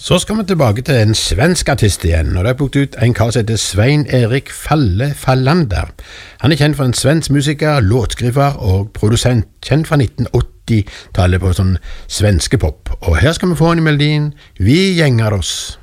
Så skal vi tilbake til en svensk artist igjen, og det er plukket ut en kar som heter Svein Erik Falle Fallander. Han er kjent for en svensk musiker, låtskriver og produsent, kjent fra 1980-tallet på sånn svenske pop. Og her skal vi få en i melodien Vi gjenger oss.